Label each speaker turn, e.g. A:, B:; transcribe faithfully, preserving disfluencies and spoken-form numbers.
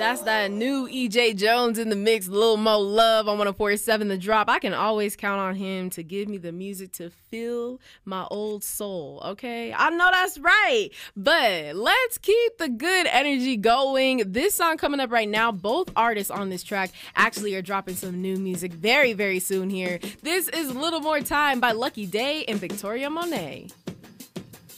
A: That's that new E J Jones in the mix, Lil Mo Love on one oh four point seven The Drop. I can always count on him to give me the music to fill my old soul, okay? I know that's right, but let's keep the good energy going. This song coming up right now, both artists on this track actually are dropping some new music very, very soon here. This is Little More Time by Lucky Daye and Victoria Monet.